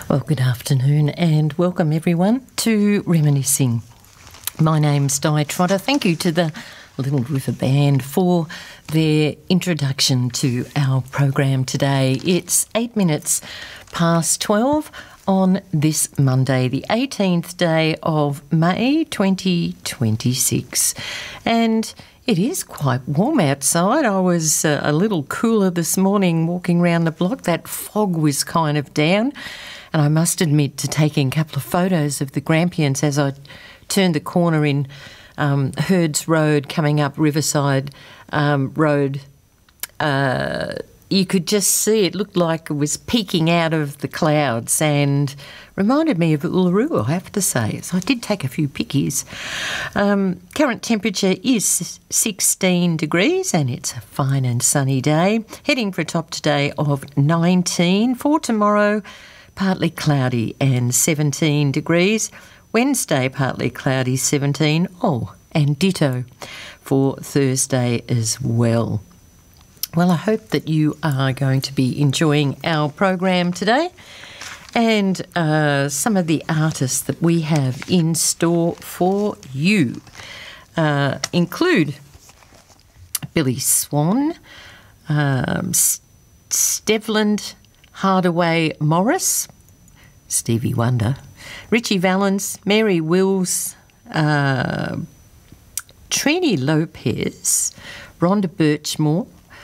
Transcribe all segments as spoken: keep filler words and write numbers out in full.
Well, good afternoon and welcome everyone to Reminiscing. My name's Di Trotter. Thank you to the Little River Band for their introduction to our program today. It's eight minutes past twelve on this Monday, the eighteenth day of May twenty twenty-six. And it is quite warm outside. I was uh, a little cooler this morning walking around the block. That fog was kind of down. And I must admit to taking a couple of photos of the Grampians as I turned the corner in um, Herds Road coming up Riverside um, Road. Uh, you could just see it looked like it was peeking out of the clouds and reminded me of Uluru, I have to say. So I did take a few pickies. Um, current temperature is sixteen degrees and it's a fine and sunny day. Heading for a top today of nineteen. For tomorrow, partly cloudy and seventeen degrees. Wednesday, partly cloudy, seventeen. Oh, and ditto for Thursday as well. Well, I hope that you are going to be enjoying our program today and uh, some of the artists that we have in store for you uh, include Billy Swan, um, Stevland Hardaway Morris, Stevie Wonder, Richie Valens, Mary Wills, uh, Trini Lopez, Rhonda Birchmore,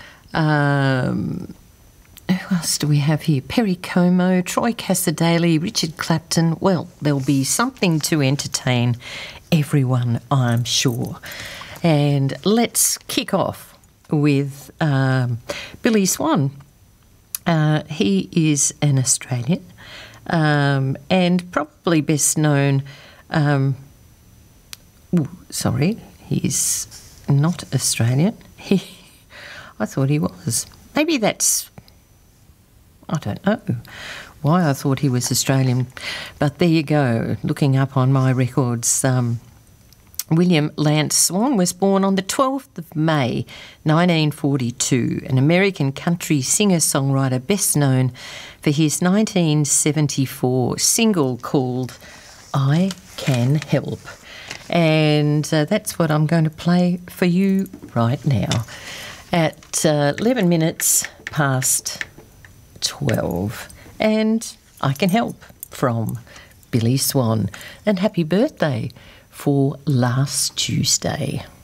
um, who else do we have here? Perry Como, Troy Cassadaly, Richard Clapton. Well, there'll be something to entertain everyone, I'm sure. And let's kick off with um, Billy Swan. Uh, he is an Australian um, and probably best known, um, ooh, sorry, he's not Australian. He, I thought he was. Maybe that's, I don't know why I thought he was Australian, but there you go, looking up on my records. Um, William Lance Swan was born on the twelfth of May nineteen forty-two, an American country singer-songwriter best known for his nineteen seventy-four single called I Can Help. And uh, that's what I'm going to play for you right now at uh, eleven minutes past twelve. And I Can Help from Billy Swan. And happy birthday for last Tuesday.